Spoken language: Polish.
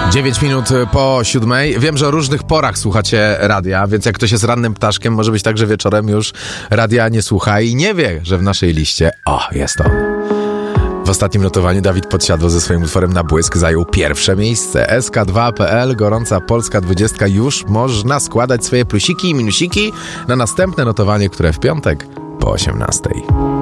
9 minut po 7. Wiem, że o różnych porach słuchacie radia, więc jak ktoś jest rannym ptaszkiem, może być tak, że wieczorem już radia nie słucha i nie wie, że w naszej liście, jest on. W ostatnim notowaniu Dawid Podsiadło ze swoim utworem Na błysk zajął pierwsze miejsce. SK2.pl, gorąca Polska 20. Już można składać swoje plusiki i minusiki na następne notowanie, które w piątek po 18.